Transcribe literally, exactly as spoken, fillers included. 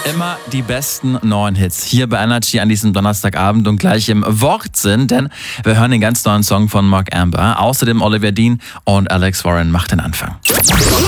Immer die besten neuen Hits hier bei Energy an diesem Donnerstagabend und gleich im Wortsinn, denn wir hören den ganz neuen Song von Mark Amber. Außerdem Olivia Dean und Alex Warren macht den Anfang.